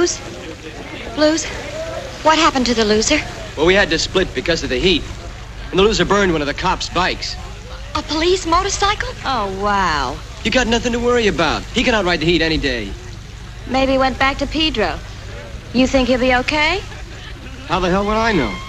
Blues? Blues? What happened to the loser? Well, we had to split because of the heat. And the loser burned one of the cops' bikes. A police motorcycle? Oh, wow. You got nothing to worry about. He can outride the heat any day. Maybe he went back to Pedro. You think he'll be okay? How the hell would I know?